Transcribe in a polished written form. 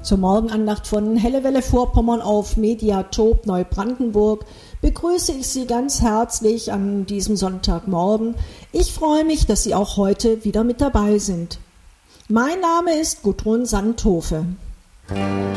Zur Morgenandacht von Helle Welle Vorpommern auf Mediatop Neubrandenburg begrüße ich Sie ganz herzlich an diesem Sonntagmorgen. Ich freue mich, dass Sie auch heute wieder mit dabei sind. Mein Name ist Gudrun Sandhofe.